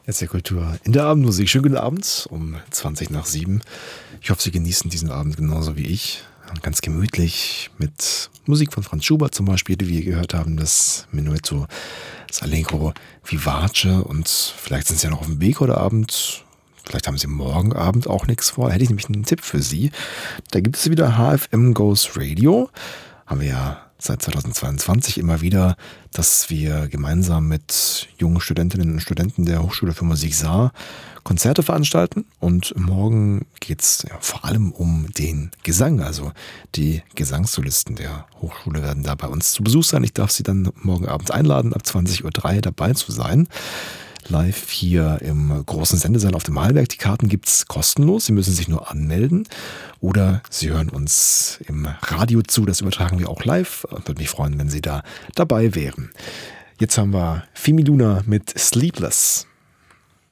Jetzt der Kultur in der Abendmusik. Schönen guten Abend um 20 nach 7. Ich hoffe, Sie genießen diesen Abend genauso wie ich. Ganz gemütlich mit Musik von Franz Schubert zum Beispiel, die wir gehört haben, das Menuetto, das Allegro Vivace, und vielleicht sind Sie ja noch auf dem Weg heute Abend. Vielleicht haben Sie morgen Abend auch nichts vor. Da hätte ich nämlich einen Tipp für Sie. Da gibt es wieder HFM Goes Radio. Haben wir ja seit 2022 immer wieder, dass wir gemeinsam mit jungen Studentinnen und Studenten der Hochschule für Musik Saar Konzerte veranstalten. Und morgen geht es vor allem um den Gesang. Also die Gesangssolisten der Hochschule werden da bei uns zu Besuch sein. Ich darf Sie dann morgen Abend einladen, ab 20.03 Uhr dabei zu sein. Live hier im großen Sendesaal auf dem Mahlberg. Die Karten gibt es kostenlos. Sie müssen sich nur anmelden. Oder Sie hören uns im Radio zu. Das übertragen wir auch live. Würde mich freuen, wenn Sie da dabei wären. Jetzt haben wir Fimi Luna mit Sleepless.